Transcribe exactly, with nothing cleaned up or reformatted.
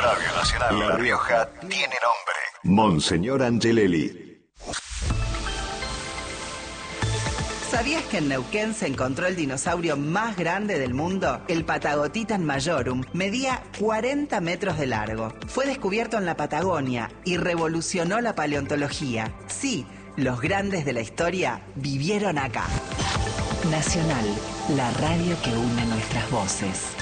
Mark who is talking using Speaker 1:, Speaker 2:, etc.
Speaker 1: Radio Nacional La Rioja tiene nombre. Monseñor Angelelli.
Speaker 2: ¿Sabías que en Neuquén se encontró el dinosaurio más grande del mundo? El Patagotitan majorum medía cuarenta metros de largo. Fue descubierto en la Patagonia y revolucionó la paleontología. Sí, los grandes de la historia vivieron acá.
Speaker 3: Nacional, la radio que une nuestras voces.